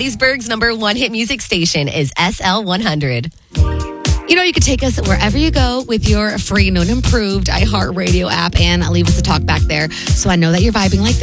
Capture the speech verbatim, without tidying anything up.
Hattiesburg's number one hit music station is S L one hundred. You know, you can take us wherever you go with your free, new and improved iHeartRadio app and leave us a talk back there. So I know that you're vibing like this.